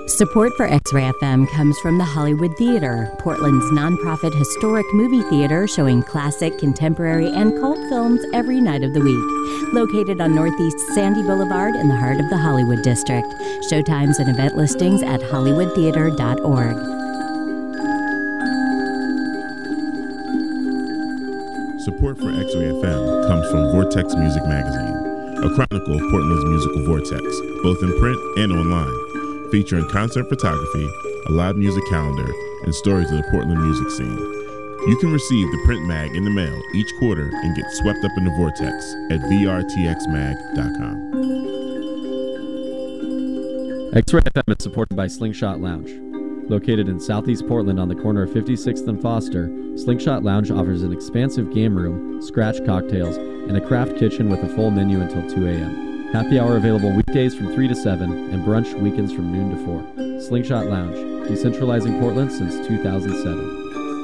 Support for X-Ray FM comes from the Hollywood Theater, Portland's nonprofit historic movie theater showing classic, contemporary, and cult films every night of the week. Located on Northeast Sandy Boulevard in the heart of the Hollywood District. Showtimes and event listings at hollywoodtheater.org. Support for X-Ray FM comes from Vortex Music Magazine, a chronicle of Portland's musical vortex, both in print and online. Featuring concert photography, a live music calendar, and stories of the Portland music scene. You can receive the print mag in the mail each quarter and get swept up in the vortex at vrtxmag.com. X-Ray FM is supported by Slingshot Lounge. Located in Southeast Portland on the corner of 56th and Foster, Slingshot Lounge offers an expansive game room, scratch cocktails, and a craft kitchen with a full menu until 2 a.m. Happy hour available weekdays from 3 to 7 and brunch weekends from noon to 4. Slingshot Lounge, decentralizing Portland since 2007.